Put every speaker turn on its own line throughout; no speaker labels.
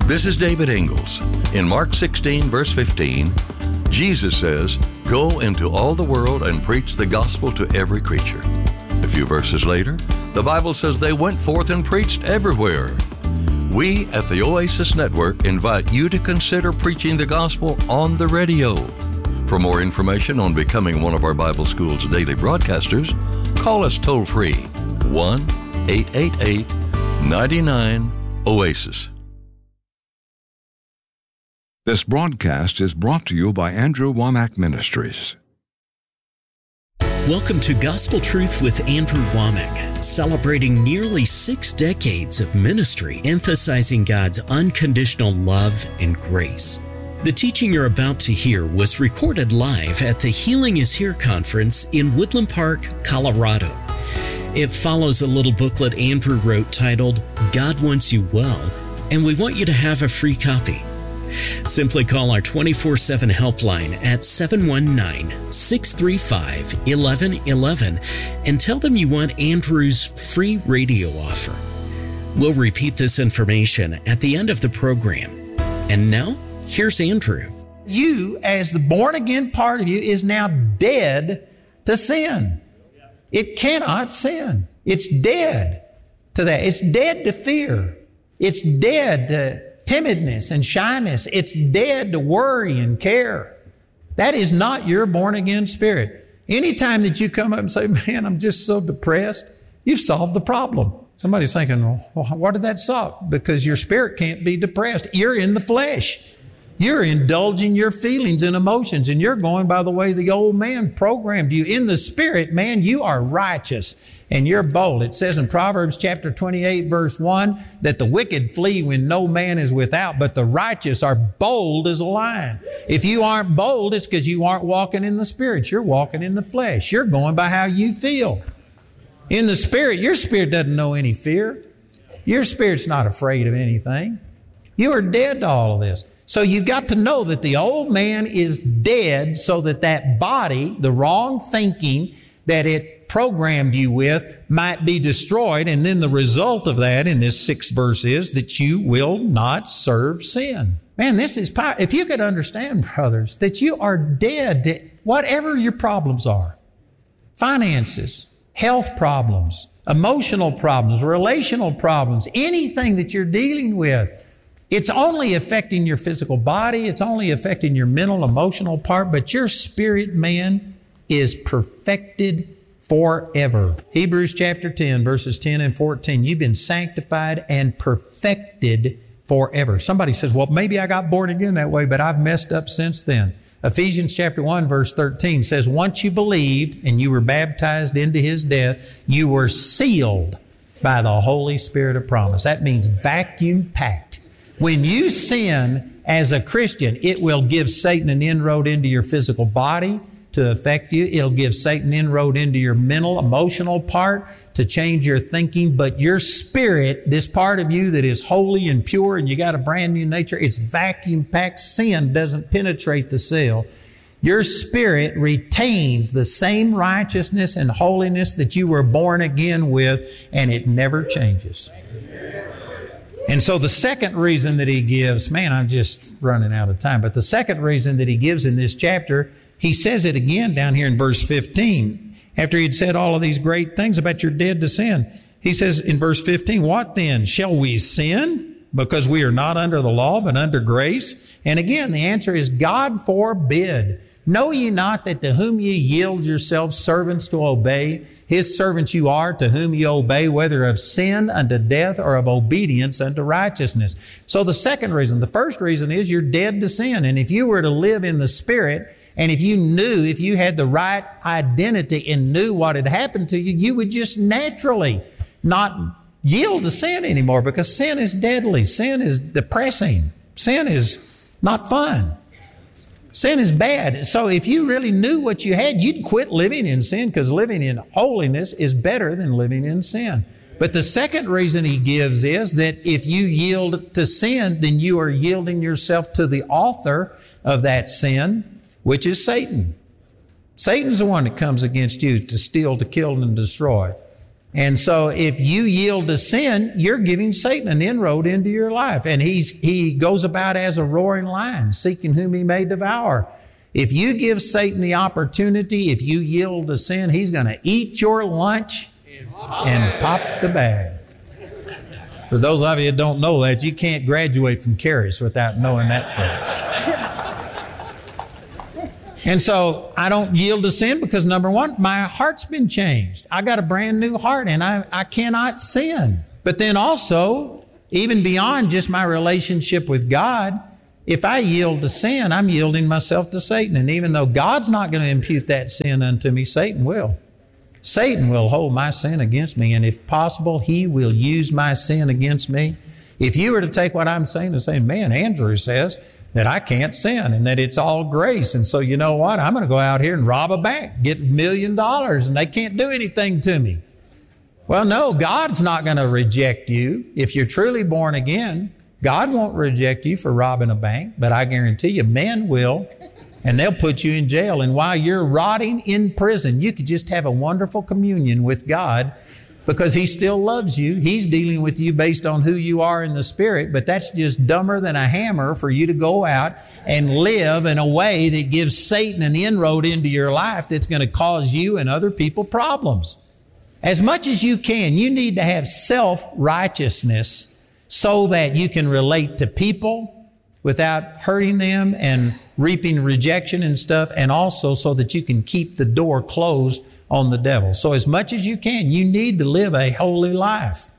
This is David Ingalls. In Mark 16, verse 15, Jesus says, "Go into all the world and preach the gospel to every creature." A few verses later, the Bible says they went forth and preached everywhere. We at the Oasis Network invite you to consider preaching the gospel on the radio. For more information on becoming one of our Bible School's daily broadcasters, call us toll-free 1-888-99-OASIS.
This broadcast is brought to you by Andrew Wommack Ministries.
Welcome to Gospel Truth with Andrew Wommack, celebrating nearly 6 decades of ministry, emphasizing God's unconditional love and grace. The teaching you're about to hear was recorded live at the Healing is Here conference in Woodland Park, Colorado. It follows a little booklet Andrew wrote titled, God Wants You Well, and we want you to have a free copy. Simply call our 24/7 helpline at 719-635-1111 and tell them you want Andrew's free radio offer. We'll repeat this information at the end of the program. And now, here's Andrew.
You, as the born-again part of you, is now dead to sin. It cannot sin. It's dead to that. It's dead to fear. It's dead to timidness and shyness. It's dead to worry and care. That is not your born-again spirit. Anytime that you come up and say, man, I'm just so depressed, you've solved the problem. Somebody's thinking, well, what did that solve? Because your spirit can't be depressed. You're in the flesh. You're indulging your feelings and emotions, and you're going by the way the old man programmed you. In the spirit, man, you are righteous and you're bold. It says in Proverbs chapter 28, verse 1, that the wicked flee when no man is without, but the righteous are bold as a lion. If you aren't bold, it's because you aren't walking in the spirit. You're walking in the flesh. You're going by how you feel. In the spirit, your spirit doesn't know any fear. Your spirit's not afraid of anything. You are dead to all of this. So you've got to know that the old man is dead so that that body, the wrong thinking that it programmed you with, might be destroyed. And then the result of that in this 6th verse is that you will not serve sin. Man, this is power. If you could understand, brothers, that you are dead to whatever your problems are. Finances, health problems, emotional problems, relational problems, anything that you're dealing with. It's only affecting your physical body. It's only affecting your mental, emotional part, but your spirit man is perfected forever. Hebrews chapter 10, verses 10 and 14. You've been sanctified and perfected forever. Somebody says, well, maybe I got born again that way, but I've messed up since then. Ephesians chapter 1, verse 13 says, once you believed and you were baptized into His death, you were sealed by the Holy Spirit of promise. That means vacuum packed. When you sin as a Christian, it will give Satan an inroad into your physical body to affect you. It'll give Satan inroad into your mental, emotional part to change your thinking. But your spirit, this part of you that is holy and pure and you got a brand new nature, it's vacuum packed. Sin doesn't penetrate the cell. Your spirit retains the same righteousness and holiness that you were born again with, and it never changes. And so the second reason that he gives, man, I'm just running out of time, but the second reason that he gives in this chapter, he says it again down here in verse 15. After he'd said all of these great things about you're dead to sin, he says in verse 15, what then? Shall we sin because we are not under the law but under grace? And again, the answer is God forbid. Know ye not that to whom ye yield yourselves servants to obey, His servants you are to whom ye obey, whether of sin unto death or of obedience unto righteousness. So the second reason, the first reason is you're dead to sin. And if you were to live in the Spirit, and if you had the right identity and knew what had happened to you, you would just naturally not yield to sin anymore, because sin is deadly. Sin is depressing. Sin is not fun. Sin is bad. So if you really knew what you had, you'd quit living in sin, because living in holiness is better than living in sin. But the second reason he gives is that if you yield to sin, then you are yielding yourself to the author of that sin, which is Satan. Satan's the one that comes against you to steal, to kill, and destroy. And so if you yield to sin, you're giving Satan an inroad into your life. And he goes about as a roaring lion, seeking whom he may devour. If you give Satan the opportunity, if you yield to sin, he's going to eat your lunch and pop the bag. For those of you that don't know that, you can't graduate from Charis without knowing that phrase. And so I don't yield to sin because, number one, my heart's been changed. I got a brand new heart and I cannot sin. But then also, even beyond just my relationship with God, if I yield to sin, I'm yielding myself to Satan. And even though God's not going to impute that sin unto me, Satan will. Satan will hold my sin against me. And if possible, he will use my sin against me. If you were to take what I'm saying and say, man, Andrew says that I can't sin and that it's all grace. And so you know what? I'm going to go out here and rob a bank, get $1 million, and they can't do anything to me. Well, no, God's not going to reject you. If you're truly born again, God won't reject you for robbing a bank, but I guarantee you men will, and they'll put you in jail. And while you're rotting in prison, you could just have a wonderful communion with God because he still loves you. He's dealing with you based on who you are in the Spirit, but that's just dumber than a hammer for you to go out and live in a way that gives Satan an inroad into your life that's going to cause you and other people problems. As much as you can, you need to have self-righteousness so that you can relate to people without hurting them and reaping rejection and stuff, and also so that you can keep the door closed on the devil. So as much as you can, you need to live a holy life.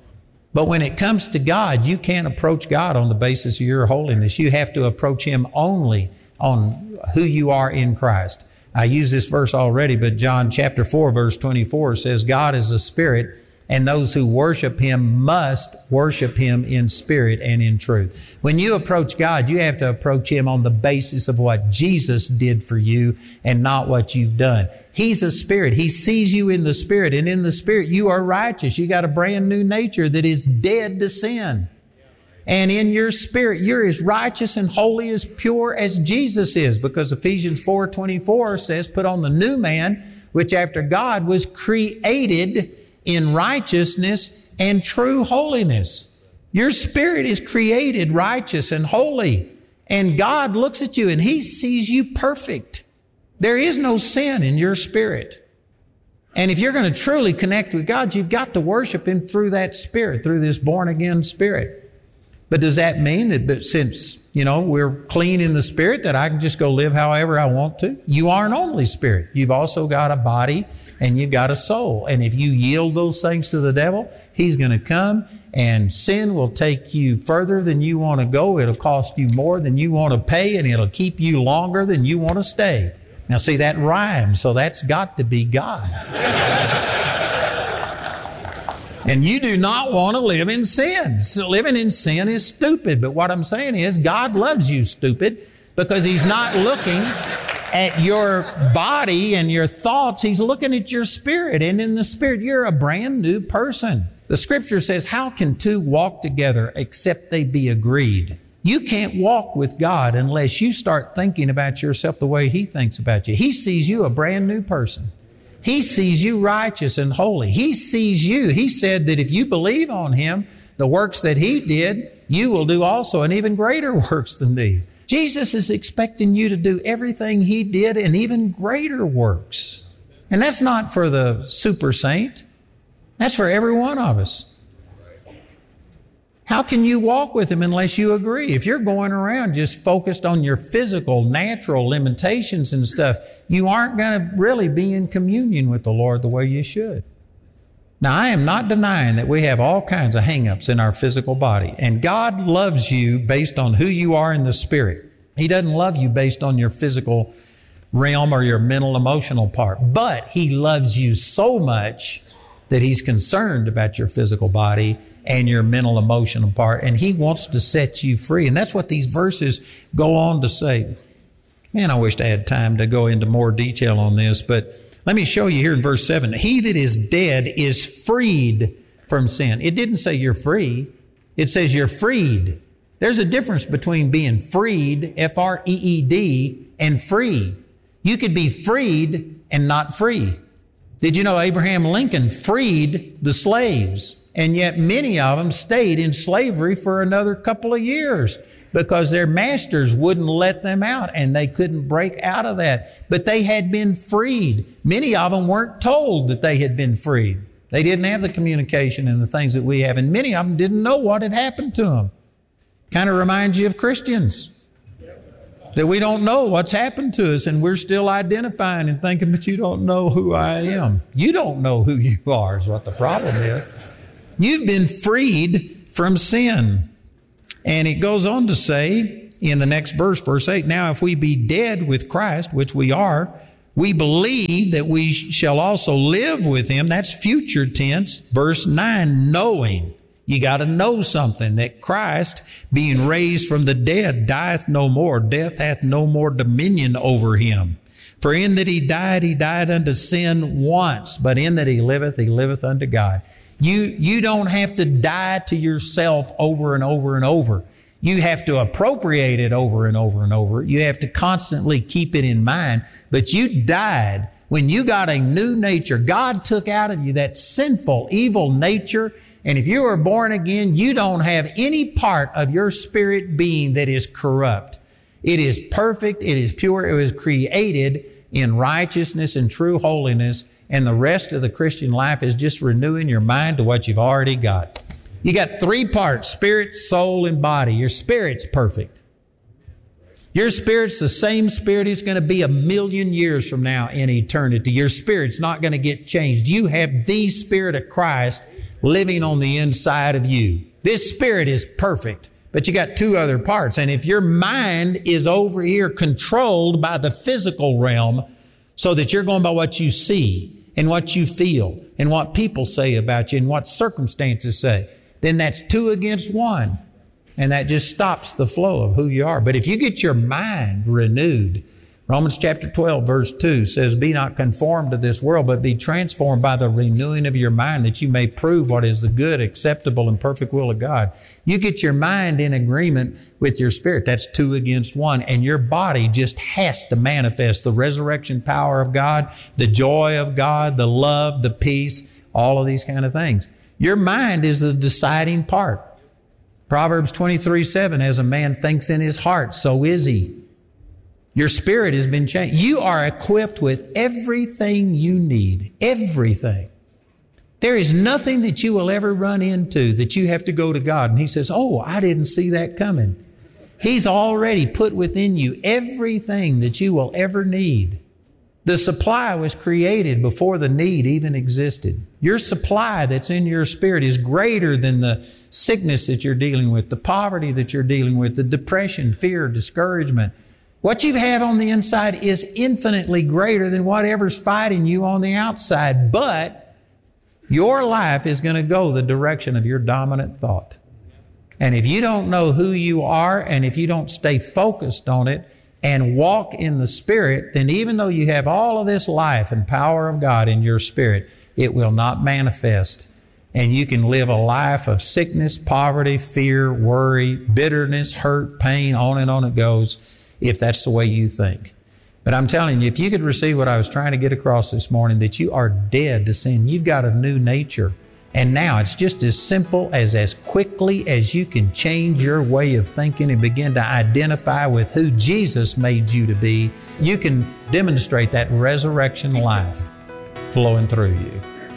But when it comes to God, you can't approach God on the basis of your holiness. You have to approach him only on who you are in Christ. I used this verse already, but John chapter 4, verse 24 says, God is a spirit, and those who worship him must worship him in spirit and in truth. When you approach God, you have to approach him on the basis of what Jesus did for you and not what you've done. He's a spirit. He sees you in the Spirit, and in the Spirit you are righteous. You got a brand new nature that is dead to sin. And in your spirit, you're as righteous and holy, as pure as Jesus is, because Ephesians 4:24 says, put on the new man, which after God was created in righteousness and true holiness. Your spirit is created righteous and holy, and God looks at you and he sees you perfect. There is no sin in your spirit. And if you're going to truly connect with God, you've got to worship him through that spirit, through this born again spirit. But does that mean that since, we're clean in the spirit, that I can just go live however I want to? You aren't only spirit. You've also got a body and you've got a soul. And if you yield those things to the devil, he's going to come and sin will take you further than you want to go. It'll cost you more than you want to pay, and it'll keep you longer than you want to stay. Now see, that rhymes, so that's got to be God. And you do not want to live in sin. So living in sin is stupid. But what I'm saying is God loves you, stupid, because he's not looking at your body and your thoughts. He's looking at your spirit. And in the spirit, you're a brand new person. The scripture says, how can two walk together except they be agreed? You can't walk with God unless you start thinking about yourself the way he thinks about you. He sees you a brand new person. He sees you righteous and holy. He sees you. He said that if you believe on him, the works that he did, you will do also, and even greater works than these. Jesus is expecting you to do everything he did and even greater works. And that's not for the super saint. That's for every one of us. How can you walk with him unless you agree? If you're going around just focused on your physical, natural limitations and stuff, you aren't going to really be in communion with the Lord the way you should. Now, I am not denying that we have all kinds of hang-ups in our physical body, and God loves you based on who you are in the Spirit. He doesn't love you based on your physical realm or your mental, emotional part, but he loves you so much that he's concerned about your physical body and your mental, emotional part, and he wants to set you free. And that's what these verses go on to say. Man, I wish I had time to go into more detail on this, but let me show you here in verse 7. He that is dead is freed from sin. It didn't say you're free. It says you're freed. There's a difference between being freed, F-R-E-E-D, and free. You could be freed and not free. Did you know Abraham Lincoln freed the slaves, and yet many of them stayed in slavery for another couple of years because their masters wouldn't let them out and they couldn't break out of that. But they had been freed. Many of them weren't told that they had been freed. They didn't have the communication and the things that we have, and many of them didn't know what had happened to them. Kind of reminds you of Christians. That we don't know what's happened to us and we're still identifying and thinking, but you don't know who I am. You don't know who you are is what the problem is. You've been freed from sin. And it goes on to say in the next verse, verse 8, now if we be dead with Christ, which we are, we believe that we shall also live with him. That's future tense. Verse 9, knowing. You got to know something, that Christ, being raised from the dead, dieth no more. Death hath no more dominion over him. For in that he died unto sin once. But in that he liveth unto God. You don't have to die to yourself over and over and over. You have to appropriate it over and over and over. You have to constantly keep it in mind. But you died when you got a new nature. God took out of you that sinful, evil nature. And if you are born again, you don't have any part of your spirit being that is corrupt. It is perfect. It is pure. It was created in righteousness and true holiness. And the rest of the Christian life is just renewing your mind to what you've already got. You got three parts, spirit, soul, and body. Your spirit's perfect. Your spirit's the same spirit it's going to be 1,000,000 years from now in eternity. Your spirit's not going to get changed. You have the Spirit of Christ living on the inside of you. This spirit is perfect, but you got two other parts. And if your mind is over here controlled by the physical realm so that you're going by what you see and what you feel and what people say about you and what circumstances say, then that's 2 against 1. And that just stops the flow of who you are. But if you get your mind renewed, Romans chapter 12 verse 2 says, be not conformed to this world, but be transformed by the renewing of your mind, that you may prove what is the good, acceptable, and perfect will of God. You get your mind in agreement with your spirit. That's 2 against 1. And your body just has to manifest the resurrection power of God, the joy of God, the love, the peace, all of these kind of things. Your mind is the deciding part. Proverbs 23:7, as a man thinks in his heart, so is he. Your spirit has been changed. You are equipped with everything you need. Everything. There is nothing that you will ever run into that you have to go to God. And he says, oh, I didn't see that coming. He's already put within you everything that you will ever need. The supply was created before the need even existed. Your supply that's in your spirit is greater than the sickness that you're dealing with, the poverty that you're dealing with, the depression, fear, discouragement. What you have on the inside is infinitely greater than whatever's fighting you on the outside. But your life is going to go the direction of your dominant thought. And if you don't know who you are, and if you don't stay focused on it and walk in the Spirit, then even though you have all of this life and power of God in your spirit, it will not manifest. And you can live a life of sickness, poverty, fear, worry, bitterness, hurt, pain, on and on it goes, if that's the way you think. But I'm telling you, if you could receive what I was trying to get across this morning, that you are dead to sin, you've got a new nature. And now it's just as simple as quickly as you can change your way of thinking and begin to identify with who Jesus made you to be, you can demonstrate that resurrection life flowing through you.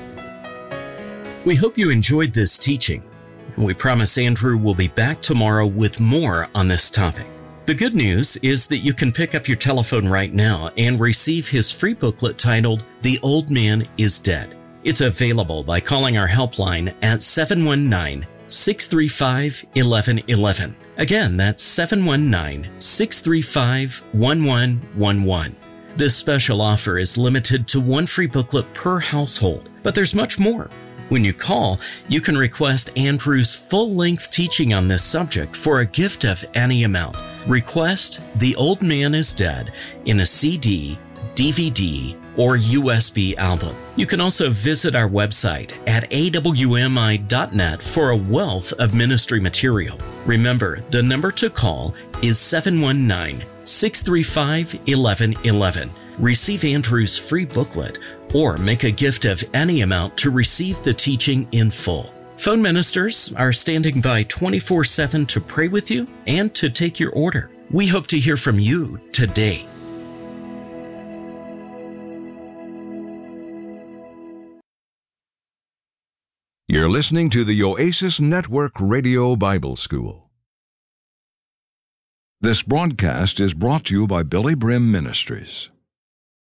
We hope you enjoyed this teaching. We promise Andrew will be back tomorrow with more on this topic. The good news is that you can pick up your telephone right now and receive his free booklet titled, The Old Man is Dead. It's available by calling our helpline at 719-635-1111. Again, that's 719-635-1111. This special offer is limited to 1 free booklet per household, but there's much more. When you call, you can request Andrew's full-length teaching on this subject for a gift of any amount. Request The Old Man is Dead in a CD, DVD, or USB album. You can also visit our website at awmi.net for a wealth of ministry material. Remember, the number to call is 719-635-1111. Receive Andrew's free booklet or make a gift of any amount to receive the teaching in full. Phone ministers are standing by 24/7 to pray with you and to take your order. We hope to hear from you today.
You're listening to the Oasis Network Radio Bible School. This broadcast is brought to you by Billy Brim Ministries.